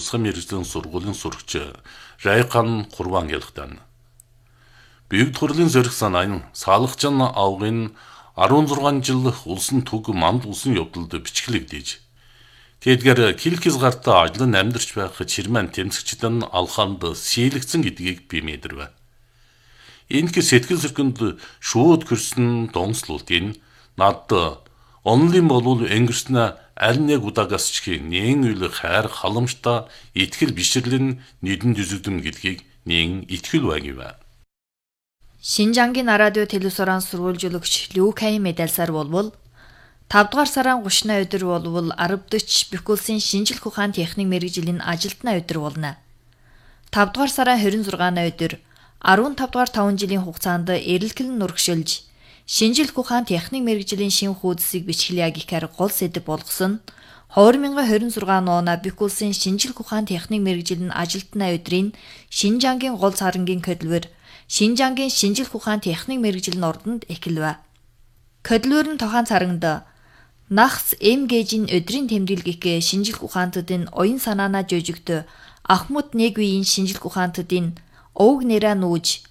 тусгай мэргэжлийн сургуулийн сурагч Райхан Курван ялгтан. Büyük хурлын зорих санаа нь саалгачийн авгын 16 жил улсын төг манд улсын явдалд бичглэгдэж. Тэдгээр килкис гартаа ажлын амьдарч байх чирмэн тэмцэгчдэн алханд сийлэгдсэн гэдгийг би мэдэрвэ. Энэ сэтгэл зөркөнд шууд хөрсөн донслуултын над онлын болвол өнгөрснө аль нэг удаагаас ч нэн үйл хайр халамжтай итгэл бишрэлийн нийтэн дүзэгдэм гэдгийг нэн итгэл байгивэ. Шинжангийн радио телевизорын сурвалжуулагч Люкай медальсаар болвол 5 дугаар сарын 30-на өдөр болвол 10 дахь Бэх улсын шинжлэх ухаан техник мэргэжлийн ажилтны өдөр болно. 5 дугаар сарын 26-на өдөр 15 дугаар 5 жилийн хугацаанд эрэлхэлн нурагшилж шинжлэх ухаан техник мэргэжлийн шин хуудсыг бичгэлээ гэхээр гол сэдэв болгосон 2026 оноо Бэх улсын шинжлэх ухаан техник мэргэжлийн ажилтны өдрийн Шинжангийн гол царангийн хөдөлгөөр Шинжангийн шинжлэх ухаан техник мэргэжлийн ордонд эхэлвэ. Хөдөлгөөр нь тохаан царангад нахс МГ-ийн өдрийн тэмдэглэх шинжлэх ухаантуудын оюун санаанаа жижигт Ахмад Нэгвийн шинжлэх ухаантуудын өвг нэраа нүүж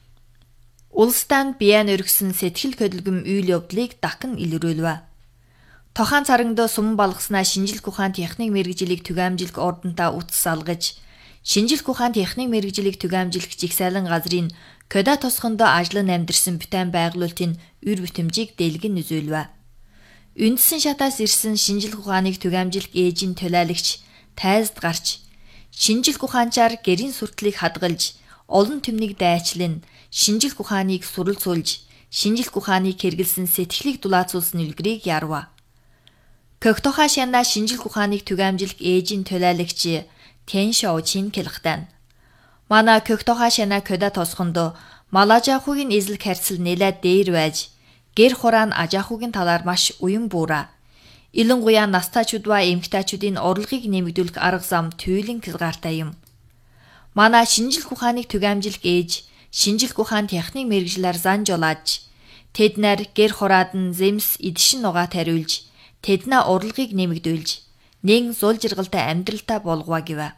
улстай биян өргөсөн сэтгэл хөдөлгөм үйл явдлыг дахин илрүүлвэ. Тохаан царангад суман балгаснаа шинжлэх ухаан техник мэргэжлийг түгээмжлэх ордонтаа үтс салгаж шинжлэх ухаан техник мэргэжлийг түгээмжлэх жигсаалан газрын Көда тосгондоо ажлын амьдэрсэн бүтээн байгуулалтын үр бүтэмжийг дэлгэн үзүүлвэ. Үндсэн шатаас ирсэн шинжлэх ухааныг түгээмжлэх ээжийн төлөөлөгч тайлд гарч шинжлэх ухаанчаар гэрийн сүртлийг хадгалж олон түмнийг дайчлан шинжлэх ухааныг суралцуулж шинжлэх ухааныг хэрэгэлсэн сэтгэлийг дулаацуулсан үлгэрийг ярва. Көхтохаа шана шинжлэх ухааныг түгээмжлэх ээжийн төлөөлөгч Тэншоучин келхтан. Манай Көхтохаа шана Көда тосгондоо Малажахугийн эзлэх харьцал нэлээд дээр байж гэр хураан Ажахугийн талаар маш уян буура. Илэнгуяа настайчуудва эмгтайчуудын орлогыг нэмэгдүүлэх арга зам туйлын хязгаартай юм. Манай шинжлэх ухааныг түгээмжлэх ээж шинжлэх ухаан техник мэргэжлээр зан жолааж тэднэр гэр хураад нь зэмс эдшин нугаа тариулж тэдний орлогыг нэмэгдүүлж нэн зул жаргалтай амьдралтай болгоо гэвэ.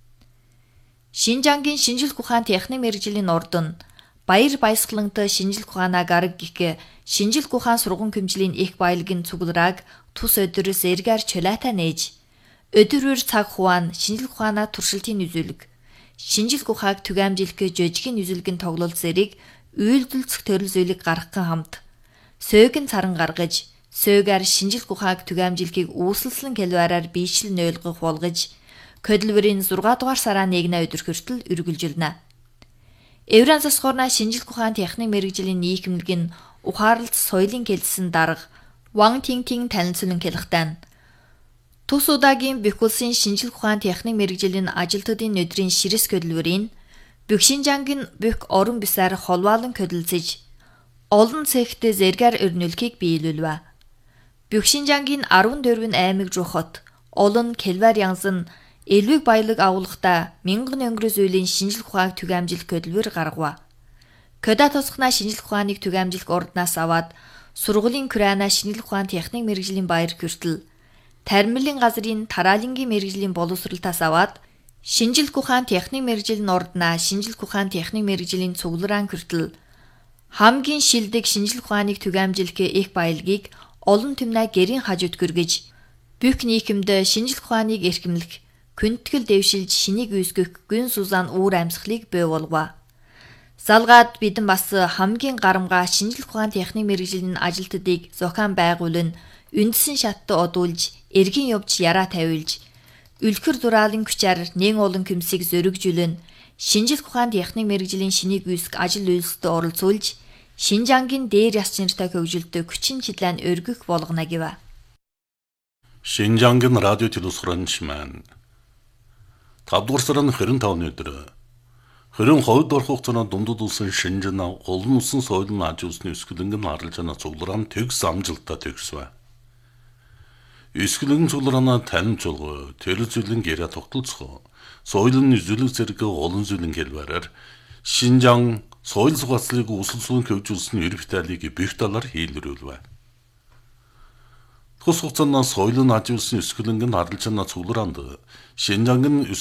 Шинжангийн шинжлэх ухаан техник мэргэжлийн ордон Баяр Баясгалантай шинжлэх ухаанаа гараг гих шинжлэх ухаан сургууль хэмжлийн их баялагын цугларааг тус өдрөөс эргээр чулаатай нээж өдөрөөр цаг хуаан шинжлэх ухаанаа туршилтын үзүүлэг шинжлэх ухааг түгээмжлэх жижигэн үзүүлгэн тоглолт зэрэг үйлдэлцэх төрөл зүйлийг гаргахын хамт сөөгн царан гаргаж сөөгөр шинжлэх ухааг түгээмжлэхийг үүсэлсэн хэлбэрээр биечлэн ойлгох болгож хөдөлмөрийн 6 дугаар сарын 1-ний өдөр хүртэл үргэлжилнэ. Евран засгуурна шинжлэх ухаан техник мэргэжлийн нийгэмлэг нь ухаарлт соёлын хэлсэн дарга Ван Тинтин танилцуулан хэлэхтэн тус удаагийн Бэх улсын шинжлэх ухаан техник мэргэжлийн ажилтнуудын өдрийн ширэс хөдөлмөрийн Бэх Шинжангийн Бэх орон бисаар холбоолон хөдөлцөж олон цэгт зэргээр өрнүүлэхийг биелүүлвэ. Бэх Шинжангийн 14 аймаг жухот олон келбар янзан элвэг баялаг агуулгатай мянган өнгөрөө зүйлийн шинжлэх ухааг түгээмжлэх хөдөлмөр гаргав. Көда тосгоноо шинжлэх ухааныг түгээмжлэх орднаас аваад сургуулийн Крана шинжлэх ухаан техник мэргэжлийн баяр хүртэл Тармилын газрын Тараалингийн мэргэжлийн боловсролтоос аваад шинжлэх ухаан техник мэргэжлийн орднаа шинжлэх ухаан техник мэргэжлийн цуглараан хүртэл хамгийн шилдэг шинжлэх ухааныг түгээмжлэх их баялагийг олон түмнээ гэрийн хажууд гөргөж Бэх нийгэмд шинжлэх ухааныг эрхэмлэх күнтгэл дэвшилж шинийг үүсгэх гүн сузаан үүр амьсгалыг бий болгов. Залгаад бидэн бас хамгийн гарамгаа шинжлэх ухаан техник мэргэжлийн ажилтнуудыг зохион байгуулан үндсэн шаттай одуулж эргэн явж яраа тавиулж үлгэр дураалын хүчээр нэн олон хүмсийг зөрөгжүүлэн шинжлэх ухаан техник мэргэжлийн шинийг үүсгэх ажил үйлсэд оролцуулж Шинжангийн дээр яс чанартай хөгжилтэй хүчин чиглэн өргөх болгоно гэв. Шинжангийн радио телевизорын шимэн 5 дугаар сарын 25-ны өдөр Хөрөн хойд орох хугацаанд дундад улсын Шинжан олон улсын соёлын аж үйлсний өсгөлөнгөн харалж байгаа цуглараан төгс амжилттай төгсвэ. Өсгөлөнгөн цуглараанаа танимжуулга, төрөл зүйлэн гэрээ тогтолцох, соёлын үзүүлэг зэрэг олон зүйлэн хэлбэрээр Шинжан соёл сугацлыг үсэлсүүн хөгжүүлсэн эр биталийг Бэх талаар хийлрүүлвэ. Тус хугацаанд соёлын аж үйлсний өсгөлөнгөн харалж байгаа цуглараанд Шинжангийн